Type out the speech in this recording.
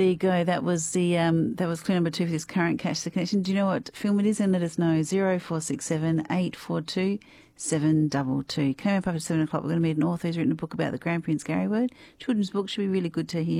There you go. That was clue number 2 for this current Catch the Connection. Do you know what film it is? And let us know. 0467 842 722. Coming up after 7 o'clock, we're going to meet an author who's written a book about the Crown Prince Gary Word. Children's book should be really good to hear.